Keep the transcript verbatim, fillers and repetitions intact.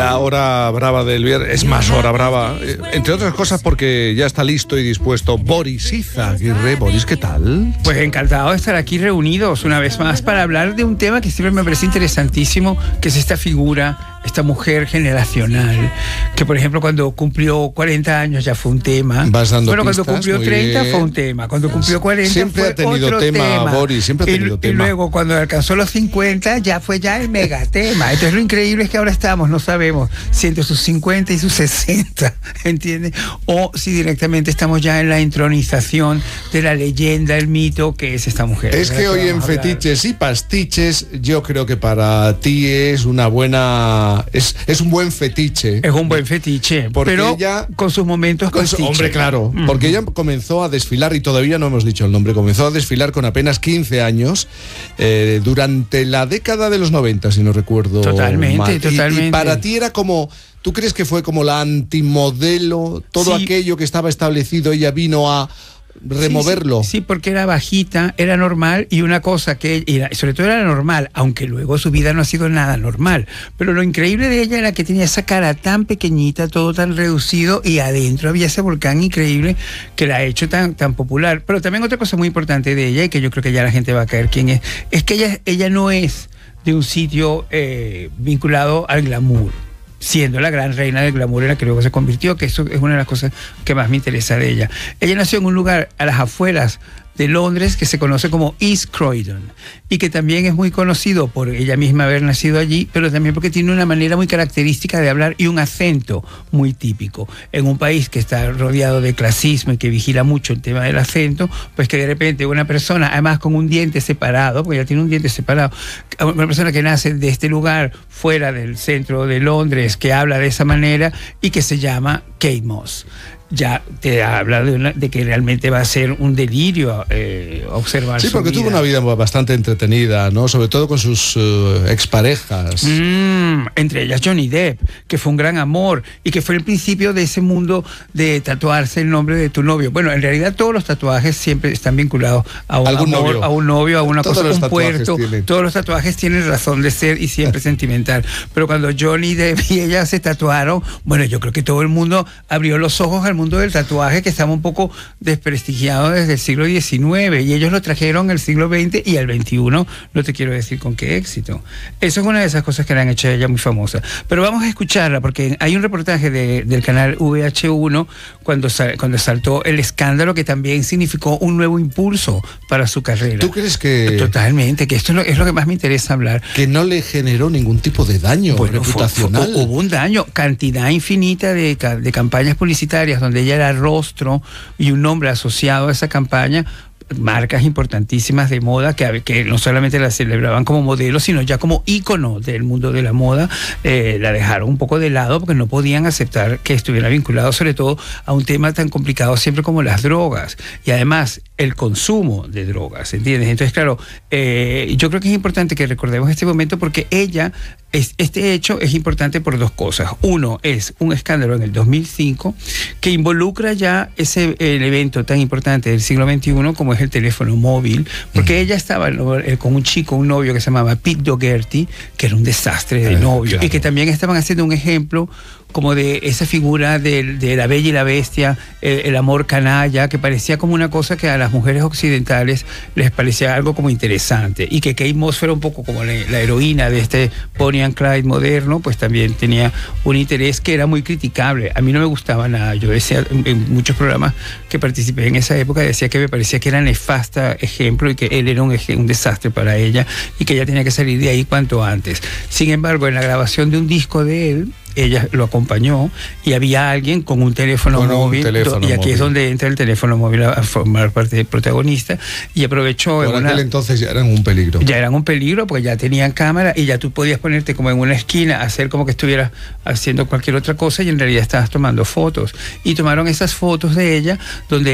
la hora brava del viernes. Es más hora brava, eh, entre otras cosas porque ya está listo y dispuesto Boris Izaguirre. Boris, ¿qué tal? Pues encantado de estar aquí reunidos una vez más para hablar de un tema que siempre me parece interesantísimo, que es esta figura, esta mujer generacional, que por ejemplo cuando cumplió cuarenta años ya fue un tema. Vas dando bueno, pistas, cuando cumplió treinta bien. Fue un tema, cuando cumplió cuarenta siempre fue ha tenido otro tema, tema, Boris, siempre ha tenido y, tema. Y luego cuando alcanzó los cincuenta ya fue ya el megatema. Entonces lo increíble es que ahora estamos, no sabemos si entre sus cincuenta y sus sesenta, ¿entiendes? O si directamente estamos ya en la entronización de la leyenda, el mito que es esta mujer. Es que hoy en Fetiches y Pastiches yo creo que para ti es una buena, es, es un buen fetiche. Es un buen fetiche, pero ella, con sus momentos con su, hombre, claro, mm. porque ella comenzó a desfilar, y todavía no hemos dicho el nombre, comenzó a desfilar con apenas quince años, eh, durante la década de los noventa, si no recuerdo totalmente, mal. Totalmente. Y, y para ti era como, ¿tú crees que fue como la antimodelo? Todo sí. aquello que estaba establecido, ella vino a removerlo. Sí, sí, sí, porque era bajita, era normal, y una cosa que era, sobre todo era normal, aunque luego su vida no ha sido nada normal, pero lo increíble de ella era que tenía esa cara tan pequeñita, todo tan reducido, y adentro había ese volcán increíble que la ha hecho tan, tan popular. Pero también otra cosa muy importante de ella, y que yo creo que ya la gente va a caer quién es, es que ella, ella no es de un sitio eh, vinculado al glamour, siendo la gran reina del glamour en la que luego se convirtió, que eso es una de las cosas que más me interesa de ella. Ella nació en un lugar a las afueras de Londres que se conoce como East Croydon, y que también es muy conocido por ella misma haber nacido allí, pero también porque tiene una manera muy característica de hablar y un acento muy típico. En un país que está rodeado de clasismo y que vigila mucho el tema del acento, pues que de repente una persona, además con un diente separado, porque ella tiene un diente separado, una persona que nace de este lugar fuera del centro de Londres, que habla de esa manera y que se llama Kate Moss, ya te habla de, una, de que realmente va a ser un delirio eh, observar sí, su porque vida. Tuvo una vida bastante entretenida, ¿no? Sobre todo con sus uh, exparejas. Mm, entre ellas Johnny Depp, que fue un gran amor y que fue el principio de ese mundo de tatuarse el nombre de tu novio. Bueno, en realidad todos los tatuajes siempre están vinculados a un amor, novio? a un novio, a una todos cosa, a un puerto. Tienen. Todos los tatuajes tienen razón de ser y siempre sentimental. Pero cuando Johnny Depp y ella se tatuaron, bueno, yo creo que todo el mundo abrió los ojos al mundo del tatuaje, que estaba un poco desprestigiado desde el siglo diecinueve, y ellos lo trajeron al siglo veinte y al veintiuno, no te quiero decir con qué éxito. Eso es una de esas cosas que le han hecho a ella muy famosa. Pero vamos a escucharla, porque hay un reportaje de, del canal V H uno cuando, sal, cuando saltó el escándalo, que también significó un nuevo impulso para su carrera. ¿Tú crees que...? Totalmente, que esto es lo, es lo que más me interesa hablar. Que no le generó ningún tipo de daño bueno, reputacional. Fue, fue, hubo un daño, cantidad infinita de, de campañas publicitarias donde ella era rostro y un nombre asociado a esa campaña, marcas importantísimas de moda que, que no solamente la celebraban como modelo, sino ya como ícono del mundo de la moda, eh, la dejaron un poco de lado porque no podían aceptar que estuviera vinculado sobre todo a un tema tan complicado siempre como las drogas, y además el consumo de drogas, ¿entiendes? Entonces, claro, eh, yo creo que es importante que recordemos este momento, porque ella, es, este hecho es importante por dos cosas. Uno, es un escándalo en el dos mil cinco que involucra ya ese el evento tan importante del siglo veintiuno como es el teléfono móvil, porque ella estaba con un chico, un novio que se llamaba Pete Doherty, que era un desastre de novio, claro. Y que también estaban haciendo un ejemplo como de esa figura de, de la bella y la bestia, el, el amor canalla, que parecía como una cosa que a las mujeres occidentales les parecía algo como interesante, y que Kate Moss fuera un poco como la, la heroína de este Bonnie and Clyde moderno, pues también tenía un interés que era muy criticable. A mí no me gustaba nada. Yo decía en, en muchos programas que participé en esa época, decía que me parecía que era nefasta ejemplo y que él era un, un desastre para ella y que ella tenía que salir de ahí cuanto antes. Sin embargo, en la grabación de un disco de él, ella lo acompañó y había alguien con un teléfono con móvil, un teléfono y aquí móvil. Es donde entra el teléfono móvil a formar parte del protagonista, y aprovechó. Por en aquel una, entonces ya eran un peligro. Ya eran un peligro porque ya tenían cámara y ya tú podías ponerte como en una esquina, hacer como que estuvieras haciendo cualquier otra cosa y en realidad estabas tomando fotos. Y tomaron esas fotos de ella donde